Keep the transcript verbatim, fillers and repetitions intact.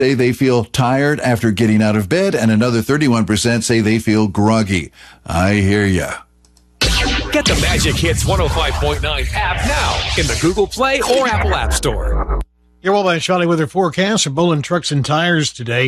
say they feel tired after getting out of bed, and another thirty-one percent say they feel groggy. I hear ya. Get the Magic Hits one oh five point nine app now in the Google Play or Apple App Store. Your Well by Charlie weather forecast for Bolin Trucks and Tires today.